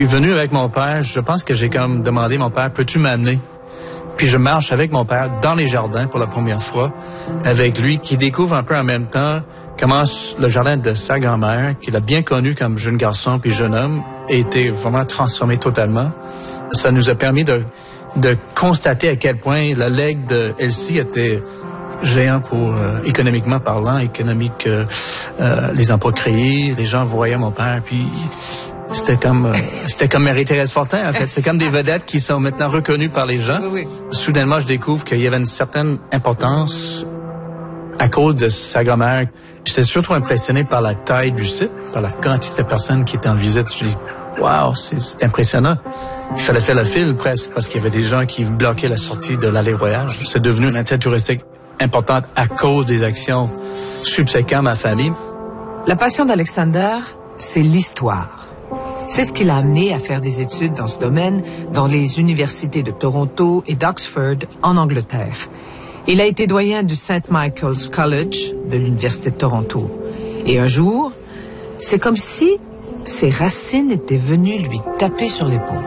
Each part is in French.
Je suis venu avec mon père, je pense que j'ai comme demandé, mon père, peux-tu m'amener? Puis je marche avec mon père dans les jardins pour la première fois, avec lui, qui découvre un peu en même temps comment le jardin de sa grand-mère, qu'il a bien connu comme jeune garçon puis jeune homme, a été vraiment transformé totalement. Ça nous a permis de constater à quel point le legs de Elsie était géant pour économiquement parlant, les emplois créés, les gens voyaient mon père, puis c'était comme Marie-Thérèse Fortin, en fait. C'est comme des vedettes qui sont maintenant reconnues par les gens. Oui. Soudainement, je découvre qu'il y avait une certaine importance à cause de sa grand-mère. J'étais surtout impressionné par la taille du site, par la quantité de personnes qui étaient en visite. Je me dis, wow, c'est impressionnant. Il fallait faire le fil presque, parce qu'il y avait des gens qui bloquaient la sortie de l'allée Royale. C'est devenu une intérêt touristique importante à cause des actions subséquentes à ma famille. La passion d'Alexander, c'est l'histoire. C'est ce qui l'a amené à faire des études dans ce domaine dans les universités de Toronto et d'Oxford en Angleterre. Il a été doyen du St. Michael's College de l'Université de Toronto. Et un jour, c'est comme si ses racines étaient venues lui taper sur l'épaule.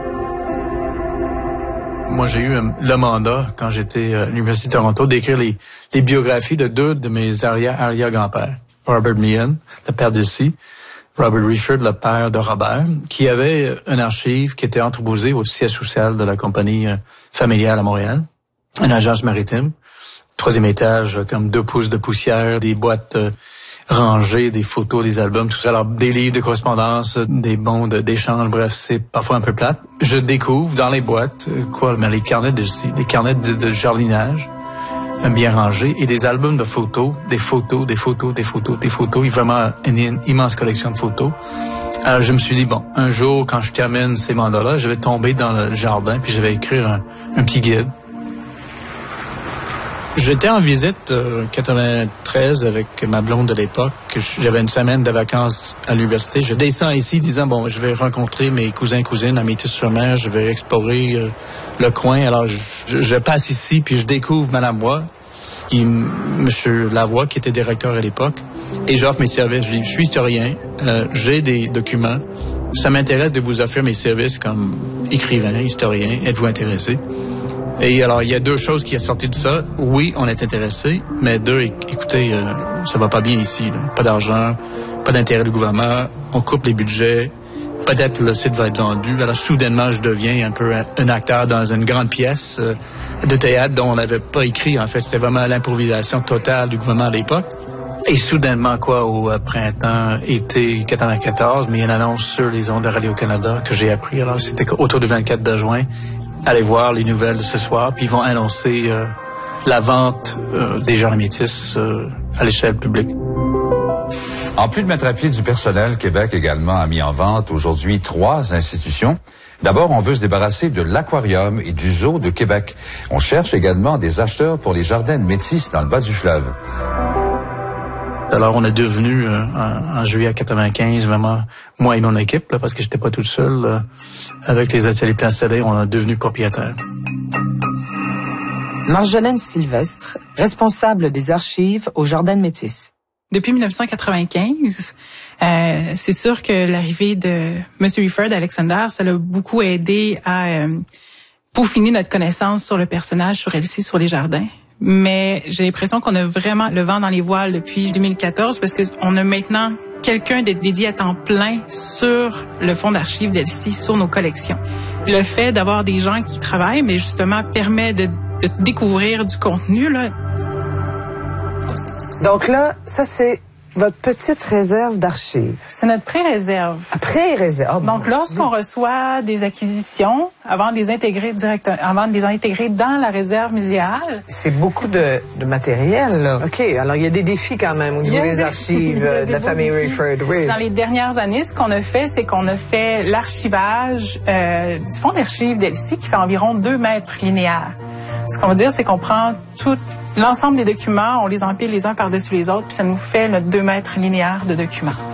Moi, j'ai eu le mandat, quand j'étais à l'Université de Toronto, d'écrire les biographies de deux de mes arrière-grands-pères. Robert Meehan, le père d'Elsie, Robert Reiford, le père de Robert, qui avait une archive qui était entreposée au siège social de la compagnie familiale à Montréal, une agence maritime. 3e étage, comme 2 pouces de poussière, des boîtes rangées, des photos, des albums, tout ça. Alors, des livres de correspondance, des bons d'échange, bref, c'est parfois un peu plate. Je découvre dans les boîtes, les carnets les carnets de jardinage, bien rangés, et des albums de photos, des photos. Vraiment une immense collection de photos. Alors, je me suis dit, bon, un jour, quand je termine ces mandats-là, je vais tomber dans le jardin, puis je vais écrire un petit guide. J'étais en visite 93 avec ma blonde de l'époque. J'avais une semaine de vacances à l'université. Je descends ici disant, bon, je vais rencontrer mes cousins et cousines à Métis-sur-Mer. Je vais explorer le coin. Alors, je passe ici, puis je découvre Madame Roy, Monsieur Lavoie, qui était directeur à l'époque. Et j'offre mes services. Je dis, je suis historien, j'ai des documents. Ça m'intéresse de vous offrir mes services comme écrivain, historien. Êtes-vous intéressé? Et alors, il y a 2 choses qui sont sorties de ça. Oui, on est intéressé, mais 2, écoutez, ça va pas bien ici. Là. Pas d'argent, pas d'intérêt du gouvernement, on coupe les budgets, peut-être le site va être vendu. Alors, soudainement, je deviens un peu un acteur dans une grande pièce de théâtre dont on n'avait pas écrit. En fait, c'était vraiment l'improvisation totale du gouvernement à l'époque. Et soudainement, au printemps, été 94, mais il y a une annonce sur les ondes de Radio-Canada que j'ai appris. Alors, c'était autour du 24 de juin. Allez voir les nouvelles de ce soir, puis ils vont annoncer la vente des jardins métis à l'échelle publique. En plus de mettre à pied du personnel, Québec également a mis en vente aujourd'hui 3 institutions. D'abord, on veut se débarrasser de l'aquarium et du zoo de Québec. On cherche également des acheteurs pour les jardins de métis dans le bas du fleuve. Alors, on est devenu, en juillet 95, vraiment, moi et mon équipe, là, parce que j'étais pas tout seul, avec les ateliers Place Soleil, on est devenu propriétaire. Marjolaine Sylvestre, responsable des archives au Jardin de Métis. Depuis 1995, c'est sûr que l'arrivée de M. Reiford, Alexander, ça l'a beaucoup aidé à peaufiner notre connaissance sur le personnage, sur Elsie, sur les jardins. Mais j'ai l'impression qu'on a vraiment le vent dans les voiles depuis 2014 parce qu'on a maintenant quelqu'un dédié à temps plein sur le fonds d'archives d'Elsie, sur nos collections. Le fait d'avoir des gens qui travaillent, mais justement, permet de découvrir du contenu, là. Donc là, ça c'est votre petite réserve d'archives. C'est notre pré-réserve. Pré-réserve. Donc, lorsqu'on reçoit des acquisitions, avant de les intégrer dans la réserve muséale. C'est beaucoup de matériel, là. OK. Alors, il y a des défis quand même au niveau des archives de la famille Reiford. Oui. Dans les dernières années, ce qu'on a fait, c'est qu'on a fait l'archivage du fonds d'archives d'Elsie qui fait environ 2 mètres linéaires. Ce qu'on veut dire, c'est qu'on prend l'ensemble des documents, on les empile les uns par-dessus les autres, puis ça nous fait notre 2 mètres linéaires de documents.